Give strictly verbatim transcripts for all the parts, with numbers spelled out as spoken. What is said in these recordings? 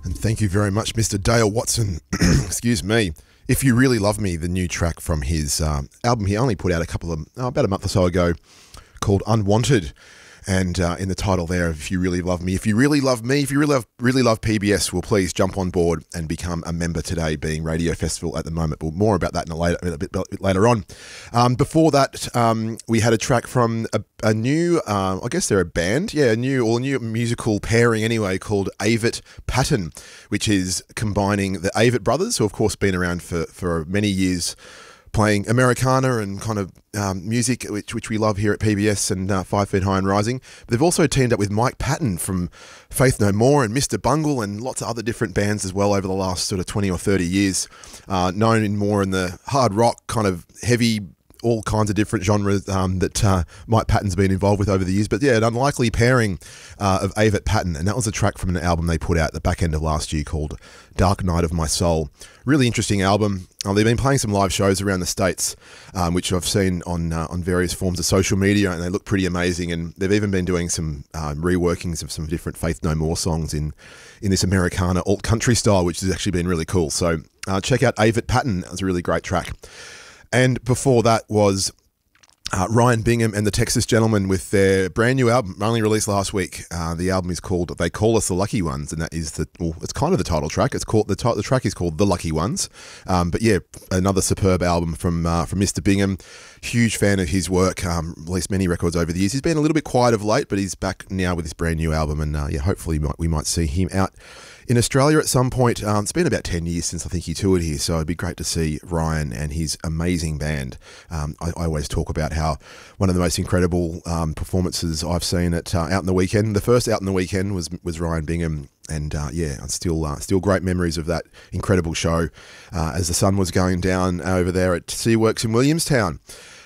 And thank you very much, Mister Dale Watson. Excuse me. If You Really Love Me, the new track from his um, album he only put out a couple of, oh, about a month or so ago, called Unwanted. And uh, in the title there, If You Really Love Me, if you really love me, if you really love, really love P B S, well, please jump on board and become a member today, being Radio Festival at the moment. Well, more about that in a, later, a bit, bit later on. Um, before that, um, we had a track from a, a new, uh, I guess they're a band, yeah, a new or new musical pairing anyway, called Avett Pattern, which is combining the Avett brothers, who of course been around for, for many years, playing Americana and kind of um, music, which which we love here at P B S and uh, Five Feet High and Rising. But they've also teamed up with Mike Patton from Faith No More and Mister Bungle and lots of other different bands as well over the last sort of twenty or thirty years, uh, known in more in the hard rock, kind of heavy, all kinds of different genres um, that uh, Mike Patton's been involved with over the years. But yeah, an unlikely pairing uh, of Avett Pattern, and that was a track from an album they put out at the back end of last year called Dark Night of My Soul. Really interesting album. Uh, they've been playing some live shows around the States, um, which I've seen on uh, on various forms of social media, and they look pretty amazing. And they've even been doing some uh, reworkings of some different Faith No More songs in, in this Americana alt country style, which has actually been really cool. So uh, check out Avett Pattern. That was a really great track. And before that was uh, Ryan Bingham and the Texas Gentlemen with their brand new album, only released last week. Uh, the album is called They Call Us the Lucky Ones, and that is the, well, it's kind of the title track. It's called, the, the track is called The Lucky Ones. Um, but yeah, another superb album from uh, from Mister Bingham. Huge fan of his work, um, released many records over the years. He's been a little bit quiet of late, but he's back now with his brand new album, and uh, yeah, hopefully we might, we might see him out in Australia at some point. Um, it's been about ten years since I think he toured here, so it'd be great to see Ryan and his amazing band. Um, I, I always talk about how one of the most incredible um, performances I've seen at uh, Out in the Weekend, the first Out in the Weekend was was Ryan Bingham, and uh, yeah, still uh, still great memories of that incredible show uh, as the sun was going down over there at Seaworks in Williamstown.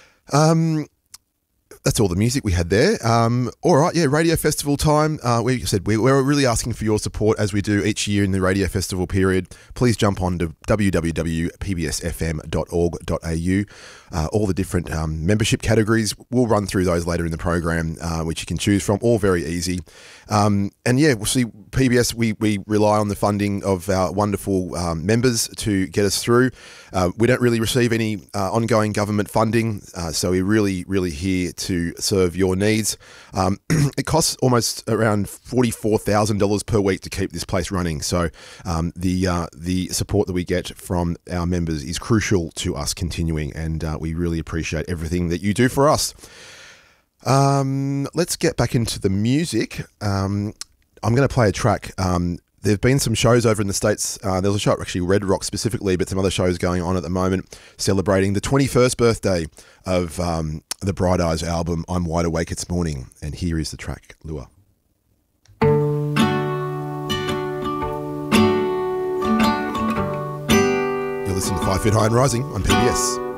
Um, That's all the music we had there. Um, all right, yeah, Radio Festival time. Uh, we said we, we're really asking for your support as we do each year in the Radio Festival period. Please jump on to w w w dot p b s f m dot org dot a u. Uh, all the different um, membership categories. We'll run through those later in the program, uh, which you can choose from, all very easy. Um, and yeah, we'll see, P B S, we, we rely on the funding of our wonderful um, members to get us through. Uh, we don't really receive any uh, ongoing government funding, uh, so we're really, really here to serve your needs. Um, it costs almost around forty-four thousand dollars per week to keep this place running. So um, the uh, the support that we get from our members is crucial to us continuing, and uh, we really appreciate everything that you do for us. Um, let's get back into the music. Um, I'm going to play a track. Um, there have been some shows over in the States. Uh, there was a show, actually Red Rock specifically, but some other shows going on at the moment celebrating the twenty-first birthday of um, the Bright Eyes album, I'm Wide Awake It's Morning. And here is the track, Lure. You're listening to Five Feet High and Rising on P B S.